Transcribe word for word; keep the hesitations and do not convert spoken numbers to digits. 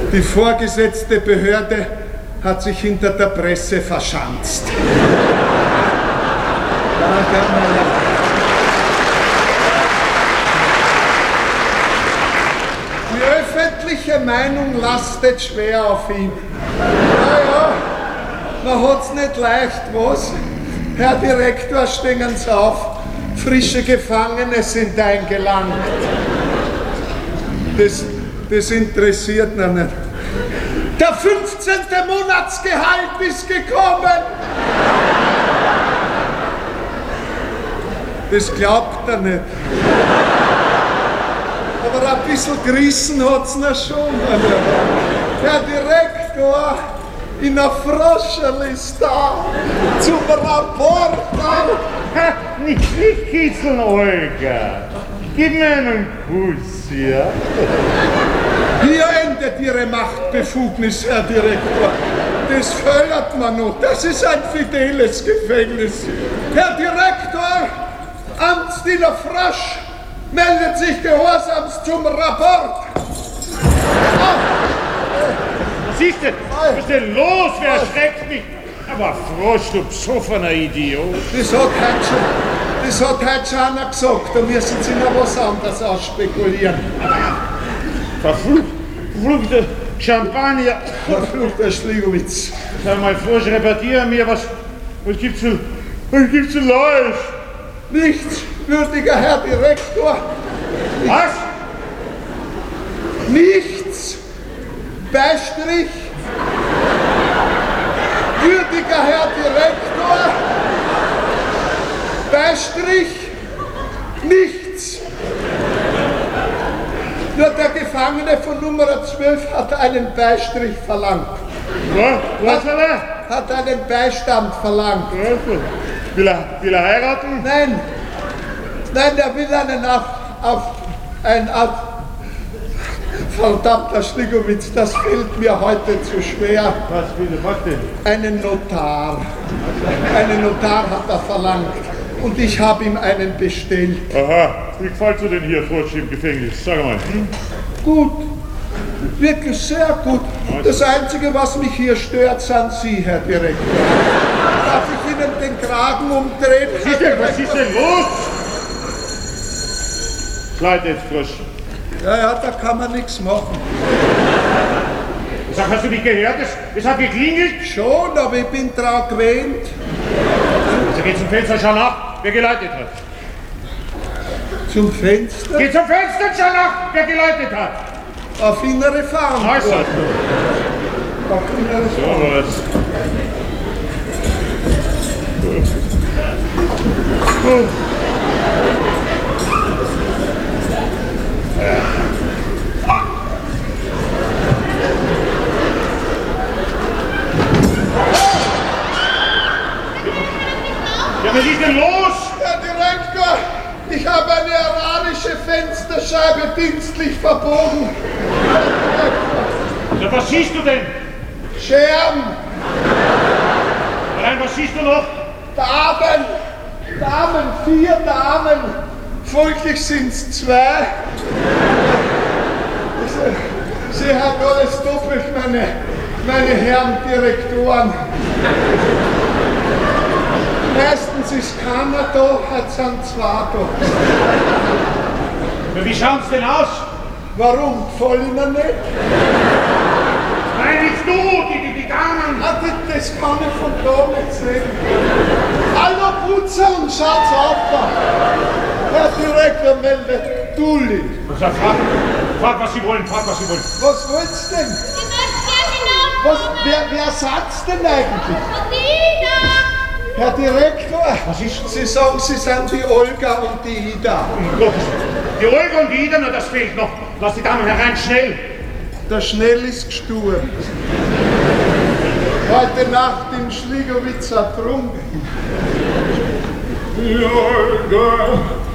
Die vorgesetzte Behörde hat sich hinter der Presse verschanzt. Die öffentliche Meinung lastet schwer auf ihn. Naja, man hat's nicht leicht, was? Herr Direktor, stehen Sie auf. Frische Gefangene sind eingelangt. Das, das interessiert ihn nicht. Der fünfzehnte Monatsgehalt ist gekommen. Das glaubt er nicht. Aber ein bisschen gerissen hat's noch schon. Herr Direktor, in der Froscherl ist da zum Rapport. Nicht, nicht kitzeln, Olga. Gib mir einen Kuss, ja? Hier endet Ihre Machtbefugnis, Herr Direktor. Das fördert man noch. Das ist ein fideles Gefängnis. Herr Direktor, Amtsdiener Frosch meldet sich gehorsams zum Rapport. Was ist denn? Was ist denn los? Wer erschreckt mich? Aber Frosch, du psoffener Idiot. Das hat heute schon, das hat heute schon einer gesagt. Da müssen Sie noch was anderes ausspekulieren. Verflucht, verfluchter Champagner. Verfluchter Schligowitz. Sag mal, Frosch, repariere mir, was, was gibt's zu, was gibt's zu Neues? Nichts, würdiger Herr Direktor. Was? Nichts. Beistrich. Würdiger Herr Direktor. Beistrich. Nichts. Nur der Gefangene von Nummer zwölf hat einen Beistrich verlangt. Was? Was hat er? Hat einen Beistand verlangt. Will er, will er heiraten? Nein. Nein, der will einen auf, auf ein auf, verdammter Schligowitz, das fällt mir heute zu schwer. Was will er, was denn? Einen Notar. Einen Notar hat er verlangt. Und ich habe ihm einen bestellt. Aha, wie gefällst du denn hier, Frosch, im Gefängnis? Sag mal. Hm? Gut. Wirklich sehr gut. Das Einzige, was mich hier stört, sind Sie, Herr Direktor. Darf ich Ihnen den Kragen umdrehen? Was ist denn, was ist denn los? Schleid jetzt, Frosch. Ja, ja, da kann man nichts machen. Sag, hast du nicht gehört? Es, es hat geklingelt. Schon, aber ich bin dran gewöhnt. Also geh zum Fenster, schau nach, wer geläutet hat. Zum Fenster? Geh zum Fenster, schau nach, wer geläutet hat. Auf innere Farm. Also. Auf innere So Farm. was. Gut. Ja, was ist denn los? Herr Direktor, ich habe eine iranische Fensterscheibe dienstlich verbogen. Ja, was siehst du denn? Scherben, Nein, was siehst du noch? Damen, Damen, vier Damen. Folglich sind es zwei. Sie haben alles doppelt, meine, meine Herren Direktoren. Meistens ist keiner da, heute sind zwei da. Ja, wie schaut's denn aus? Warum? Gefallen Ihnen nicht? Nein, nicht du, die, die, die Damen. Ah, das, das kann ich von da nicht sehen. Hallo Putzer und schaut's auf. Herr Direktor meldet Dulli. Sag, frag, frag, was Sie wollen, frag, was Sie wollen. Was wollt's denn? Ich möchte gerne Was, hinaufkommen. wer, wer sagt's denn eigentlich? Dina! Herr Direktor, Was ist? Sie sagen, Sie sind die Olga und die Ida. Um Gottes Willen. Die Olga und die Ida, na, das fehlt noch. Lass die Damen herein, schnell. Der Schnell ist gestorben. Heute Nacht in Schligowitz ertrunken. Die Olga